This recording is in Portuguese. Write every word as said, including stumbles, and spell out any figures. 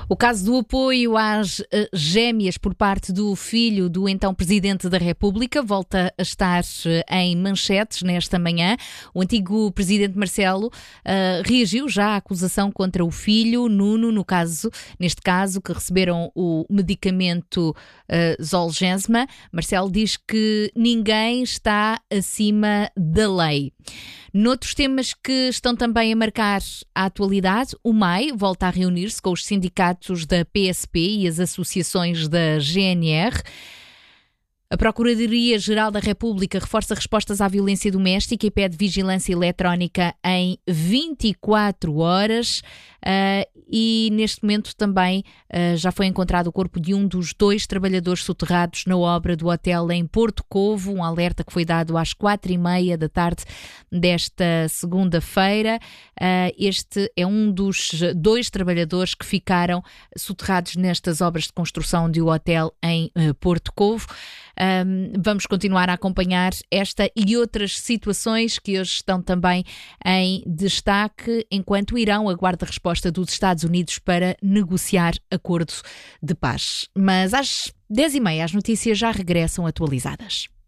O caso do apoio às uh, gêmeas por parte do filho do então Presidente da República volta a estar uh, em manchetes nesta manhã. O antigo Presidente Marcelo uh, reagiu já à acusação contra o filho, Nuno, no caso, neste caso, que receberam o medicamento uh, Zolgensma. Marcelo diz que ninguém está acima da lei. Noutros temas que estão também a marcar a atualidade, o M A I volta a reunir-se com os sindicatos da P S P e as associações da G N R. A Procuradoria-Geral da República reforça respostas à violência doméstica e pede vigilância eletrónica em vinte e quatro horas uh, e neste momento também uh, já foi encontrado o corpo de um dos dois trabalhadores soterrados na obra do hotel em Porto Covo, um alerta que foi dado às quatro e meia da tarde desta segunda-feira. Uh, este é um dos dois trabalhadores que ficaram soterrados nestas obras de construção de um hotel em uh, Porto Covo. Um, vamos continuar a acompanhar esta e outras situações que hoje estão também em destaque, enquanto o Irão aguarda a resposta dos Estados Unidos para negociar acordo de paz. Mas às dez e meia as notícias já regressam atualizadas.